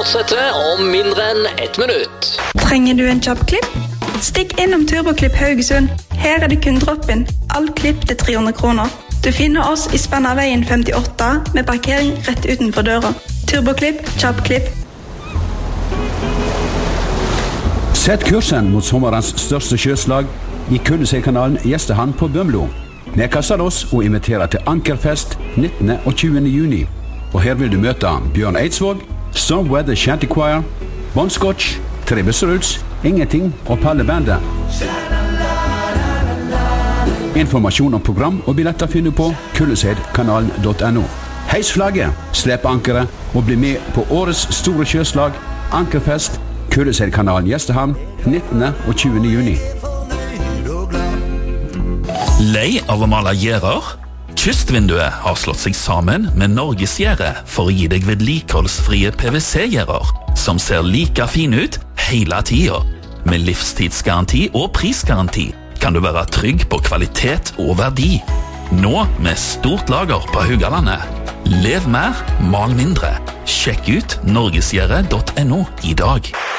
fortsetter om mindre enn 1 minutt. Trenger du en kjapp klipp? Stikk innom Turboklipp Haugesund. Her er det kun drop-in. Alt klipp til 300 kroner. Du finner oss i Spennaveien 58 med parkering rett utenfor døra. Turboklipp, kjapp klipp. Sett kursen mot sommerens største sjøslag i Kulleseidkanalen Gjestehamn på Bømlo. Vi kaster oss og inviterer til Ankerfest 19. og 20. juni. Og her vil du møte Bjørn Eidsvåg, Stormweather Shanty Choir, Bonskotch, Trebus Roots, Ingenting og Palle Bandet. Informasjon om program og billetter finner du på kulleseidkanalen.no. Heis flagget, slepp ankeret og bli med på årets store sjøslag Ankerfest, Kulleseidkanalen Gjestehamn 19. og 20. juni. Lei av å male gjerder? Kystvinduet har slått seg sammen med Norgesgjerde for å gi deg vedlikeholdsfrie PVC-gjerder som ser like fin ut hele tiden. Med livstidsgaranti og prisgaranti kan du være trygg på kvalitet og verdi. Nå med stort lager på Haugalandet. Lev mer, mal mindre. Sjekk ut norgesgjerde.no i dag.